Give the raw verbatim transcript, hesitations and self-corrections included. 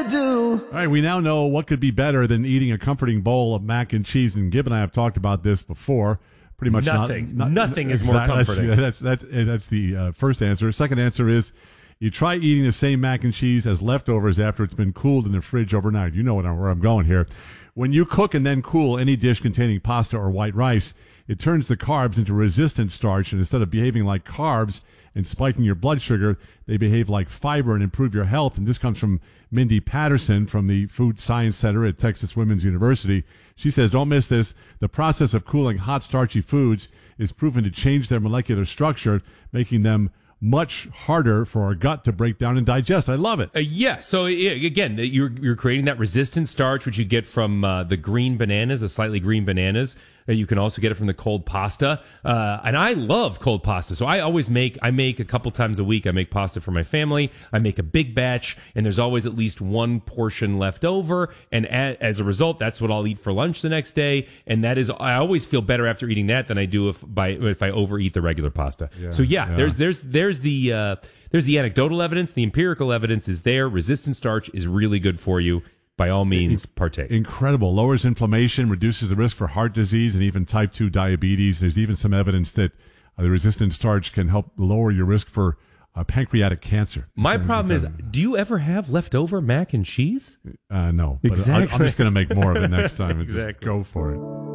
to do. All right, we now know what could be better than eating a comforting bowl of mac and cheese. And Gib and I have talked about this before. Pretty much nothing. Not, not, nothing is more comforting. That's that's that's, that's the uh, first answer. Second answer is you try eating the same mac and cheese as leftovers after it's been cooled in the fridge overnight. You know what I'm, where I'm going here. When you cook and then cool any dish containing pasta or white rice, it turns the carbs into resistant starch, and instead of behaving like carbs and spiking your blood sugar, they behave like fiber and improve your health. And this comes from Mindy Patterson from the Food Science Center at Texas Women's University. She says, don't miss this. The process of cooling hot, starchy foods is proven to change their molecular structure, making them much harder for our gut to break down and digest. I love it. Uh, yeah. So yeah, again, you're you're creating that resistant starch, which you get from uh, the green bananas, the slightly green bananas. Uh, you can also get it from the cold pasta. Uh, and I love cold pasta. So I always make, I make a couple times a week. I make pasta for my family. I make a big batch, and there's always at least one portion left over. And a, as a result, that's what I'll eat for lunch the next day. And that is, I always feel better after eating that than I do if by if I overeat the regular pasta. Yeah, so yeah, yeah, there's there's there's the uh, there's the anecdotal evidence. The empirical evidence is there. Resistant starch is really good for you. By all means, partake. Incredible. Lowers inflammation, reduces the risk for heart disease and even type two diabetes. There's even some evidence that uh, the resistant starch can help lower your risk for uh, pancreatic cancer. My problem is, do you ever have leftover mac and cheese? Uh, no. But exactly. I, I'm just going to make more of it next time and exactly. just go for it.